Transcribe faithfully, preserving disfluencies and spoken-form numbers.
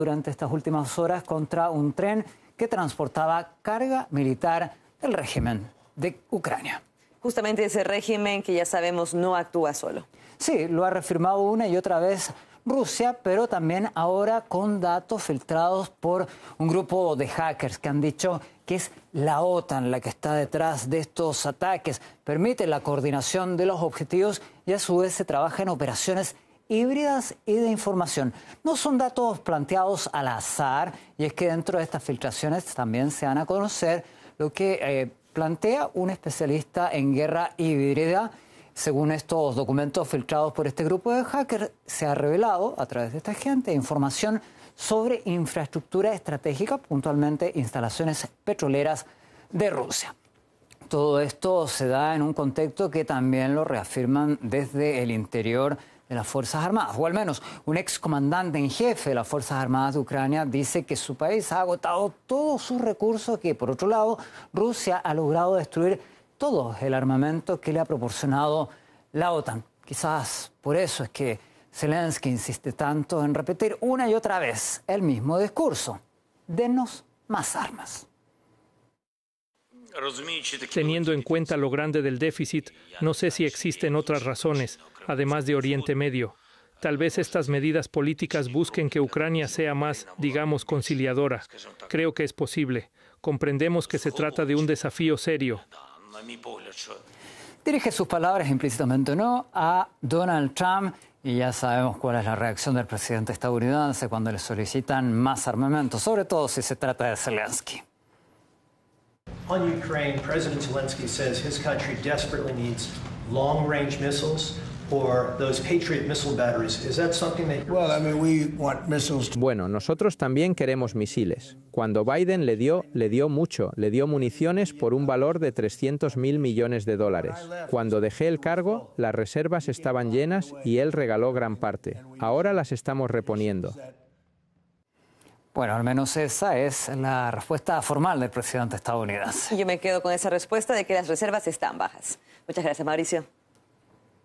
durante estas últimas horas contra un tren que transportaba carga militar del régimen de Ucrania. Justamente ese régimen que ya sabemos no actúa solo. Sí, lo ha reafirmado una y otra vez Rusia, pero también ahora con datos filtrados por un grupo de hackers que han dicho que es la OTAN la que está detrás de estos ataques. Permite la coordinación de los objetivos y a su vez se trabaja en operaciones híbridas y de información. No son datos planteados al azar, y es que dentro de estas filtraciones también se van a conocer lo que eh, plantea un especialista en guerra híbrida. Según estos documentos filtrados por este grupo de hackers, se ha revelado a través de esta gente información sobre infraestructura estratégica, puntualmente instalaciones petroleras de Rusia. Todo esto se da en un contexto que también lo reafirman desde el interior de las Fuerzas Armadas, o al menos un excomandante en jefe de las Fuerzas Armadas de Ucrania dice que su país ha agotado todos sus recursos, que por otro lado Rusia ha logrado destruir todo el armamento que le ha proporcionado la OTAN. Quizás por eso es que Zelensky insiste tanto en repetir una y otra vez el mismo discurso: denos más armas. Teniendo en cuenta lo grande del déficit, no sé si existen otras razones, además de Oriente Medio. Tal vez estas medidas políticas busquen que Ucrania sea más, digamos, conciliadora. Creo que es posible. Comprendemos que se trata de un desafío serio. Dirige sus palabras implícitamente no a Donald Trump, y ya sabemos cuál es la reacción del presidente estadounidense cuando le solicitan más armamento, sobre todo si se trata de Zelensky. On Ukraine, President Zelensky says his country desperately needs long-range missiles or those Patriot missile batteries. Is that something that you're... Well, I mean, we want missiles. Bueno, nosotros también queremos misiles. Cuando Biden le dio, le dio mucho, le dio municiones por un valor de trescientos mil millones de dólares. Cuando dejé el cargo, las reservas estaban llenas y él regaló gran parte. Ahora las estamos reponiendo. Bueno, al menos esa es la respuesta formal del presidente estadounidense. Yo me quedo con esa respuesta de que las reservas están bajas. Muchas gracias, Mauricio.